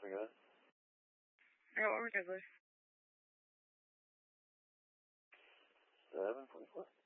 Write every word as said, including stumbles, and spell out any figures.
Okay. I got one more Tesla. Seven forty-four.